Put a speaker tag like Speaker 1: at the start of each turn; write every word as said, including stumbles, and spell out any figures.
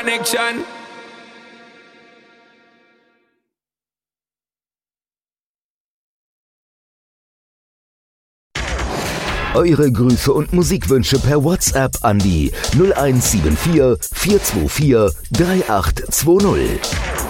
Speaker 1: Connection.
Speaker 2: Eure Grüße und Musikwünsche per WhatsApp an die null eins sieben vier, vier zwei vier, drei acht zwei null.